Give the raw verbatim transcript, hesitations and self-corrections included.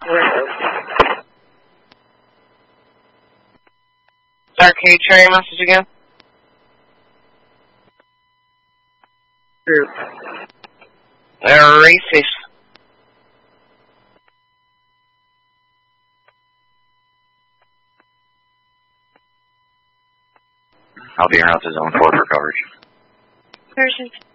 Sir, can you try your message again? Group. They're racist. I'll be around to zone four for coverage. Person.